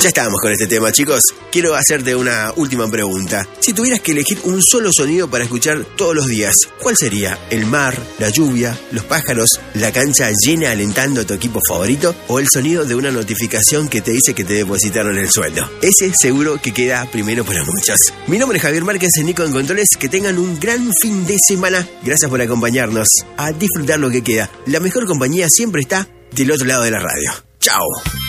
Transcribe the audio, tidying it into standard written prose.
Ya estamos con este tema, chicos. Quiero hacerte una última pregunta. Si tuvieras que elegir un solo sonido para escuchar todos los días, ¿cuál sería? ¿El mar, la lluvia, los pájaros, la cancha llena alentando a tu equipo favorito o el sonido de una notificación que te dice que te depositaron el sueldo? Ese seguro que queda primero para muchos. Mi nombre es Javier Márquez, Nico en Controles. Que tengan un gran fin de semana. Gracias por acompañarnos a disfrutar lo que queda. La mejor compañía siempre está del otro lado de la radio. ¡Chao!